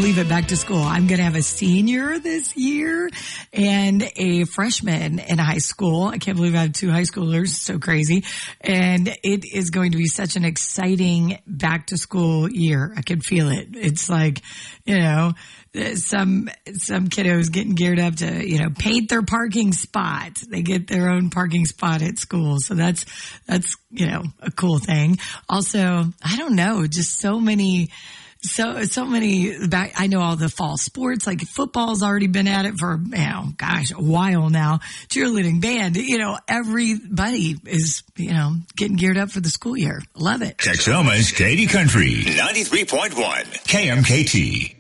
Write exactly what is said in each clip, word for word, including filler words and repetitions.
believe it, back to school. I'm going to have a senior this year and a freshman in high school. I can't believe I have two high schoolers. So crazy. And it is going to be such an exciting back to school year. I can feel it. It's like, you know, some, some kiddos getting geared up to, you know, paint their parking spot. They get their own parking spot at school. So that's, that's, you know, a cool thing. Also, I don't know, just so many, So, so many back, I know all the fall sports, like football's already been at it for, you know, gosh, a while now. Cheerleading, band, you know, everybody is, you know, getting geared up for the school year. Love it. Texoma's Katy Country, ninety-three point one, K M K T.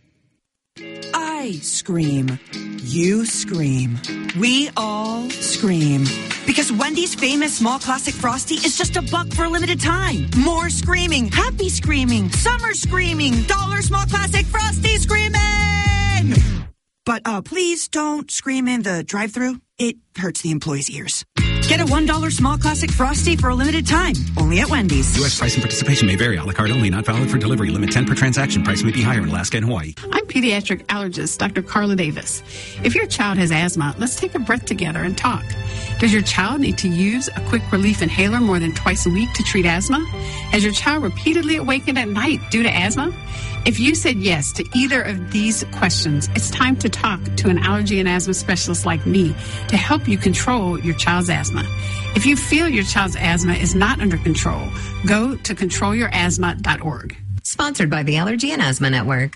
I scream. You scream. We all scream. Because Wendy's famous small classic Frosty is just a buck for a limited time. More screaming, happy screaming, summer screaming, dollar small classic Frosty screaming! But uh, please don't scream in the drive-thru. It hurts the employees' ears. Get a one dollar small classic Frosty for a limited time. Only at Wendy's. U S price and participation may vary. A la carte only. Not valid for delivery. Limit ten per transaction. Price may be higher in Alaska and Hawaii. I'm pediatric allergist Doctor Carla Davis. If your child has asthma, let's take a breath together and talk. Does your child need to use a quick relief inhaler more than twice a week to treat asthma? Has your child repeatedly awakened at night due to asthma? If you said yes to either of these questions, it's time to talk to an allergy and asthma specialist like me to help you control your child's asthma. If you feel your child's asthma is not under control, go to control your asthma dot org. Sponsored by the Allergy and Asthma Network.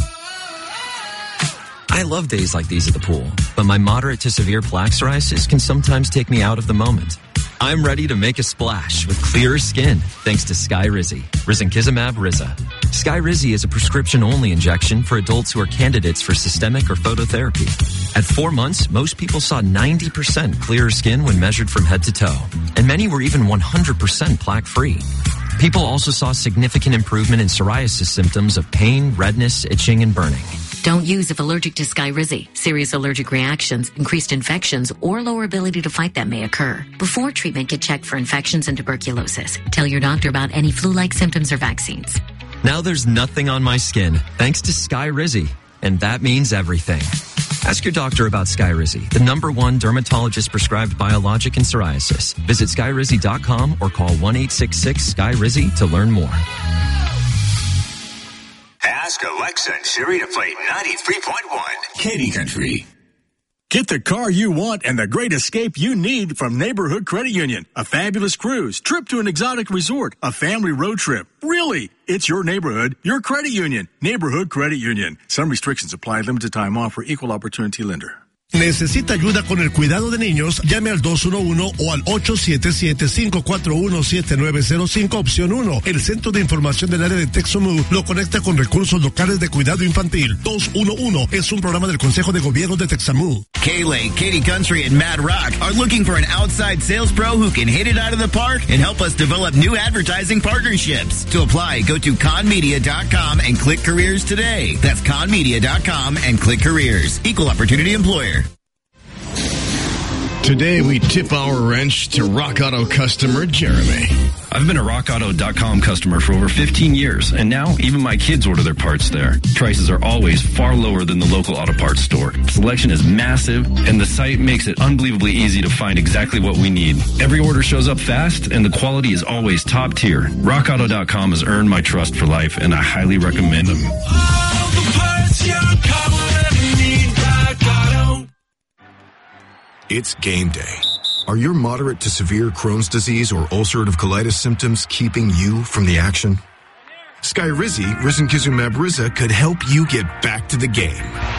I love days like these at the pool, but my moderate to severe plaque psoriasis can sometimes take me out of the moment. I'm ready to make a splash with clearer skin thanks to Skyrizi, risankizumab Riza. Skyrizi is a prescription-only injection for adults who are candidates for systemic or phototherapy. At four months, most people saw ninety percent clearer skin when measured from head to toe, and many were even one hundred percent plaque-free. People also saw significant improvement in psoriasis symptoms of pain, redness, itching, and burning. Don't use if allergic to Skyrizi. Serious allergic reactions, increased infections, or lower ability to fight them may occur. Before treatment, get checked for infections and tuberculosis. Tell your doctor about any flu-like symptoms or vaccines. Now there's nothing on my skin thanks to Skyrizi, and that means everything. Ask your doctor about Skyrizi, the number one dermatologist-prescribed biologic in psoriasis. Visit skyrizi dot com or call one eight six six Sky Rizi to learn more. Ask Alexa and Siri to play ninety-three point one, Katy Country. Get the car you want and the great escape you need from Neighborhood Credit Union. A fabulous cruise, trip to an exotic resort, a family road trip. Really, it's your neighborhood, your credit union. Neighborhood Credit Union. Some restrictions apply. Limited time offer. Equal opportunity lender. ¿Necesita ayuda con el cuidado de niños? Llame al dos uno uno o al ocho siete siete, cinco cuatro uno, siete nueve cero cinco, opción uno. El Centro de Información del Área de Texomú lo conecta con recursos locales de cuidado infantil. dos uno uno es un programa del Consejo de Gobierno de Texomú. K-Lake, Katy Country, and Mad Rock are looking for an outside sales pro who can hit it out of the park and help us develop new advertising partnerships. To apply, go to con media dot com and click careers today. That's con media dot com and click careers. Equal opportunity employer. Today, we tip our wrench to Rock Auto customer Jeremy. I've been a rock auto dot com customer for over fifteen years, and now even my kids order their parts there. Prices are always far lower than the local auto parts store. Selection is massive, and the site makes it unbelievably easy to find exactly what we need. Every order shows up fast, and the quality is always top tier. rock auto dot com has earned my trust for life, and I highly recommend them. All the parts your car will ever need, Rock Auto. It's game day. Are your moderate to severe Crohn's disease or ulcerative colitis symptoms keeping you from the action? Skyrizi, risankizumab Riza, could help you get back to the game.